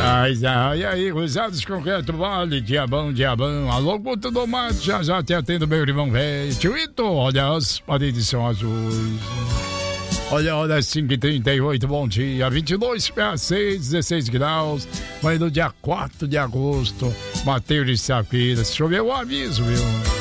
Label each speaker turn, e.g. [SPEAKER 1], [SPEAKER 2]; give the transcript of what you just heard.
[SPEAKER 1] E aí, Rosados Concreto Vale, Diabão. Alô, Guto do Mato, já te atendo, meu irmão velho. Tio, olha, as paredes são azuis. Olha, 5h38, bom dia. 22/6, 16 graus. Vai no dia 4 de agosto. Mateus de Sapira. Se chover, eu aviso, viu?